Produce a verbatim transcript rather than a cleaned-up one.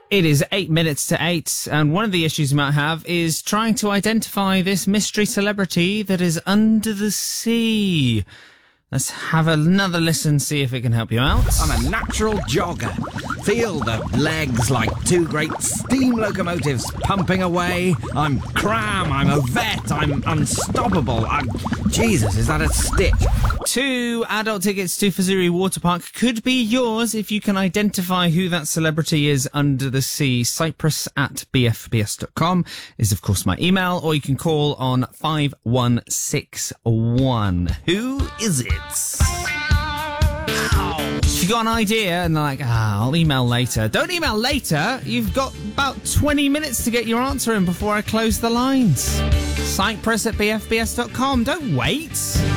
It is eight minutes to eight, and one of the issues you might have is trying to identify this mystery celebrity that is under the sea. Let's have another listen, see if it can help you out. I'm a natural jogger. Feel the legs like two great steam locomotives pumping away. I'm Cram, I'm a vet, I'm unstoppable. I'm... Jesus, is that a stitch? Two adult tickets to Fazuri Water Park could be yours if you can identify who that celebrity is under the sea. Cyprus at b f b s dot com is, of course, my email, or you can call on five one six one. Who is it? If you got an idea and they're like, ah, I'll email later. Don't email later. You've got about twenty minutes to get your answer in before I close the lines. Cyprus at b f b s dot com. Don't wait.